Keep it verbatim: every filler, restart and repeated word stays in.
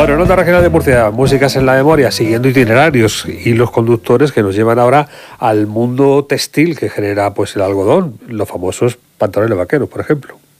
Bueno, en Onda Regional de Murcia, músicas en la memoria, siguiendo itinerarios y los conductores que nos llevan ahora al mundo textil que genera pues el algodón, los famosos pantalones vaqueros, por ejemplo.